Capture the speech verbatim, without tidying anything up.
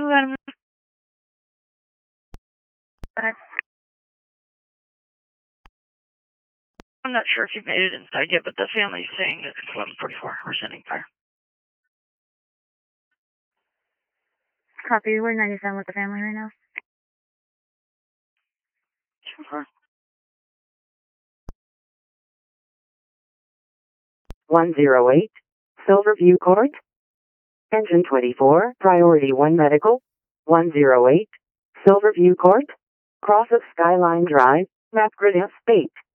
I'm I'm not sure if you've made it inside yet, but the family's saying it's eleven forty-four. We're sending fire. Copy. We're ninety-seven with the family right now. Sure. one oh eight, Silverview Court. Engine twenty-four, Priority one Medical. one oh eight, Silverview Court. Cross of Skyline Drive, Map Grid F eight.